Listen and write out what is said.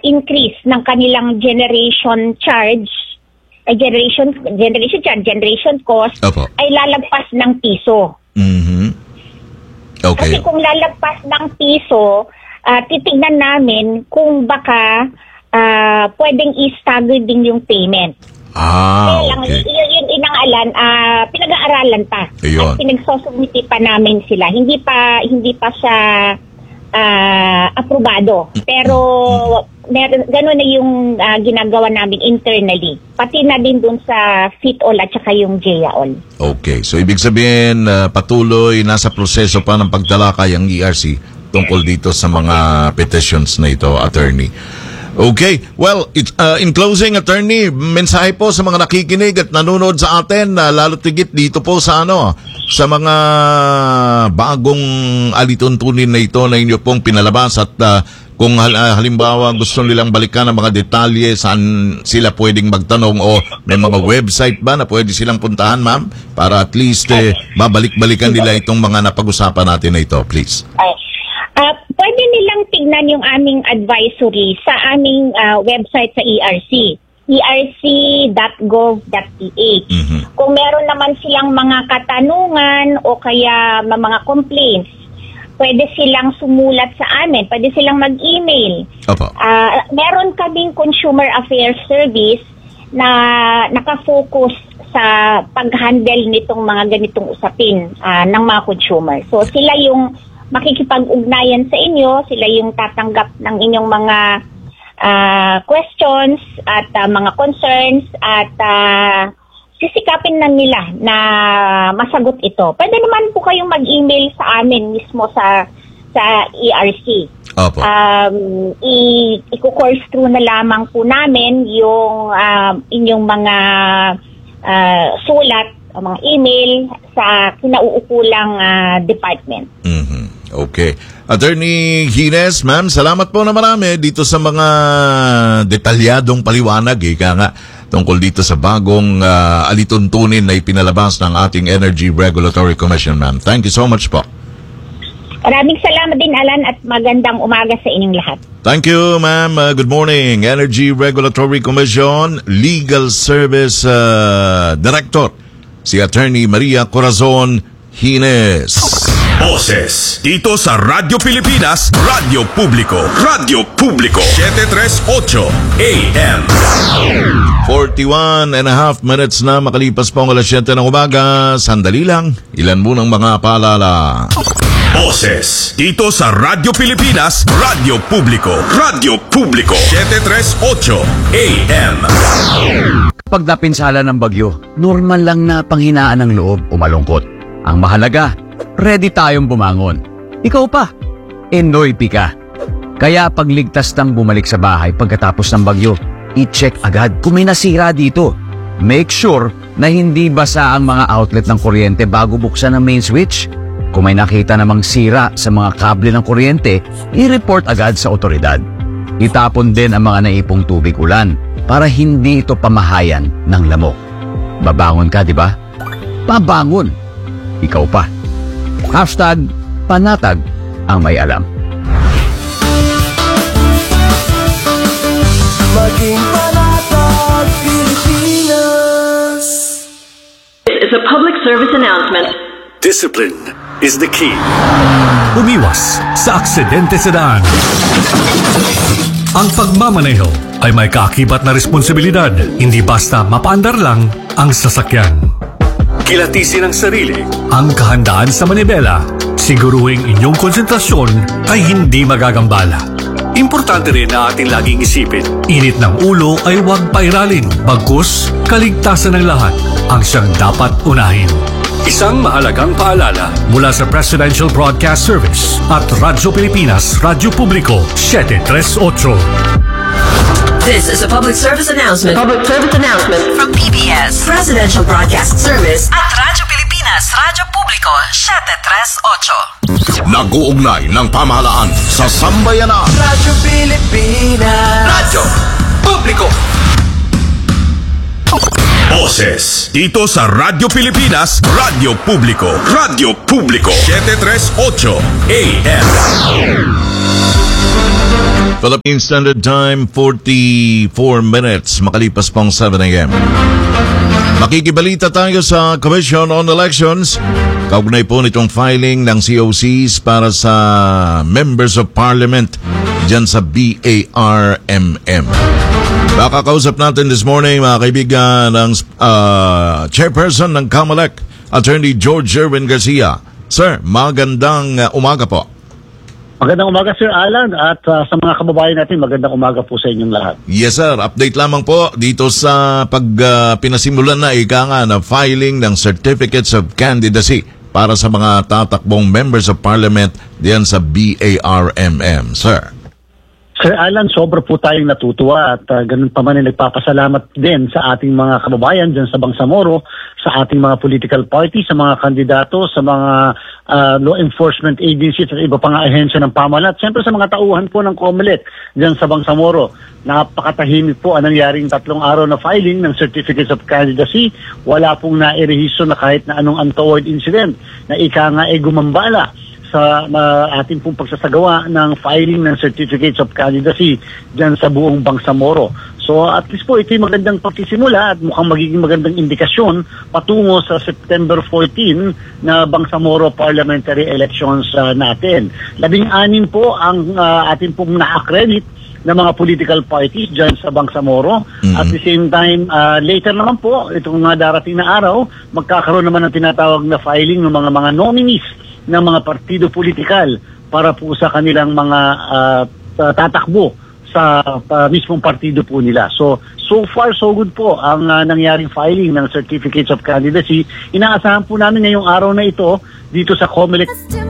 increase ng kanilang generation cost Opo. ay lalagpas ng piso. Okay. Kasi kung lalagpas ng piso, titignan namin kung baka pwedeng i-stagger din yung payment. Kaya lang, Okay. yun inangalan, pinag-aaralan pa. Ayun. At pinagsosubmiti pa namin sila. Hindi pa siya aprobado. Pero gano'n na yung ginagawa namin internally. Pati na din dun sa FITOL at saka yung JAOL. Okay. So, ibig sabihin, patuloy, nasa proseso pa ng pagtalakay ang ERC tungkol dito sa mga petitions na ito, attorney. Okay. Well, in closing, attorney, mensahe po sa mga nakikinig at nanonood sa atin, lalo tigit dito po sa sa mga bagong alituntunin na ito na inyo pong pinalabas at kung halimbawa gusto nilang balikan ang mga detalye, saan sila pwedeng magtanong o may mga website ba na pwede silang puntahan, ma'am? Para at least babalik-balikan nila itong mga napag-usapan natin na ito, please. Pwede nilang tignan yung aming advisory sa aming website sa ERC, erc.gov.ph. Kung meron naman silang mga katanungan o kaya mga complaints, pwede silang sumulat sa amin, pwede silang mag-email. Meron kaming Consumer Affairs Service na nakafocus sa pag-handle nitong mga ganitong usapin ng mga consumer. So sila yung makikipag-ugnayan sa inyo, sila yung tatanggap ng inyong mga questions at mga concerns at sisikapin na nila na masagot ito. Pwede naman po kayong mag-email sa amin mismo sa ERC. I-course through na lamang po namin yung inyong mga sulat o mga email sa kinauukulang department. Okay. Attorney Gines, ma'am, salamat po na marami dito sa mga detalyadong paliwanag, tungkol dito sa bagong alituntunin na ipinalabas ng ating Energy Regulatory Commission, ma'am. Thank you so much po. Maraming salamat din, Alan, at magandang umaga sa inyong lahat. Thank you, ma'am. Good morning. Energy Regulatory Commission Legal Service Director, si Attorney Maria Corazon Gines. Boses dito sa Radyo Pilipinas, Radyo Publiko, Radyo Publiko, 738 AM. 41 and a half minutes na makalipas po ang alas 7 ng umaga. Sandali lang, ilan munang mga paalala. Boses dito sa Radyo Pilipinas, Radyo Publiko, Radyo Publiko, 738 AM. Kapag napinsala ng bagyo, normal lang na panghinaan ng loob o malungkot. Ang mahalaga, ready tayong bumangon. Ikaw pa, Enoy ka. Kaya pagligtas ng bumalik sa bahay pagkatapos ng bagyo, i-check agad kung may nasira dito. Make sure na hindi basa ang mga outlet ng kuryente bago buksan ang main switch. Kung may nakita namang sira sa mga kable ng kuryente, i-report agad sa otoridad. Itapon din ang mga naipong tubig ulan para hindi ito pamahayan ng lamok. Babangon ka, di ba? Babangon. Ikaw pa. #panatag ang may alam. Maging panatag Pilipinas. This is a public service announcement. Discipline is the key. Umiwas sa aksidente sa daan. Ang pagmamaneho ay may kaakibat na responsibilidad. Hindi basta mapaandar lang ang sasakyan. Kilatisin ang sarili. Ang kahandaan sa manibela. Siguruhing inyong konsentrasyon ay hindi magagambala. Importante rin na ating laging isipin. Init ng ulo ay huwag pairalin. Bagkus, kaligtasan ng lahat ang siyang dapat unahin. Isang mahalagang paalala Mula sa Presidential Broadcast Service at Radyo Pilipinas, Radyo Publiko, 738. This is a public service announcement. Public service announcement from PBS, Presidential Broadcast Service at Radyo Pilipinas, Radyo Publiko, 738. Nag-uugnay ng pamahalaan sa sambayanan. Radyo Pilipinas. Radyo Publiko. Boses dito sa Radyo Pilipinas, Radyo Publiko, Radyo Publiko, 738 AM. Philippine Standard Time, 44 minutes, makalipas pang 7 a.m. Makikibalita tayo sa Commission on Elections. Kaugnay po nitong filing ng COCs para sa Members of Parliament dyan sa BARMM. Makakausap natin this morning, mga kaibigan, ng Chairperson ng COMELEC, Attorney George Erwin Garcia. Sir, magandang umaga po. Magandang umaga, Sir Alan, at sa mga kababayan natin, magandang umaga po sa inyong lahat. Yes, sir. Update lamang po dito sa pinasimulan na na filing ng Certificates of Candidacy para sa mga tatakbong Members of Parliament diyan sa BARMM, sir. Sir Alan, sobra po tayong natutuwa at ganun pa man ay nagpapasalamat din sa ating mga kababayan dyan sa Bangsamoro, sa ating mga political party, sa mga kandidato, sa mga law enforcement agencies at iba pang ahensya ng pamahalaan. At siyempre sa mga tauhan po ng COMELEC dyan sa Bangsamoro. Napakatahimik po ang nangyaring 3 araw na filing ng Certificates of Candidacy. Wala pong nairehisto na kahit na anong untoward incident na ika nga ay gumambala sa ating pong pagsasagawa ng filing ng Certificates of Candidacy dyan sa buong Bangsamoro. So at least po ito'y magandang pagsisimula at mukhang magiging magandang indikasyon patungo sa September 14 na Bangsamoro parliamentary elections natin. 16 po ang ating pong na-accredit ng mga political parties dyan sa Bangsamoro. At the same time, later naman po, itong darating na araw, magkakaroon naman ng tinatawag na filing ng mga nominees ng mga partido politikal para po sa kanilang mga tatakbo sa mismong partido po nila. So far so good po ang nangyaring filing ng Certificates of Candidacy. Inaasahan po namin ngayong araw na ito dito sa COMELEC